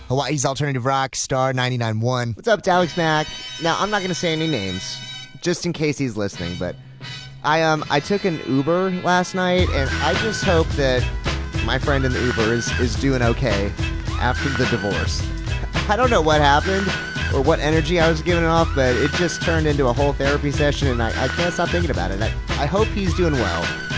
Hawaii's alternative rock, Star 99.1. What's up, it's Alex Mack. Now, I'm not going to say any names, just in case he's listening, but I took an Uber last night, and I just hope that my friend in the Uber is doing okay after the divorce. I don't know what happened or what energy I was giving off, but it just turned into a whole therapy session, and I can't stop thinking about it. I hope he's doing well.